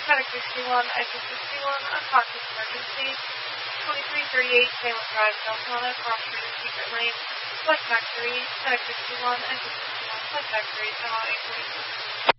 Medic 61, exit 61, unconscious emergency. 2338 Salem Drive, Deltona, cross street of Secret Lane, Flight Factory, Medic 61, exit 61, Flight Factory, MO 842.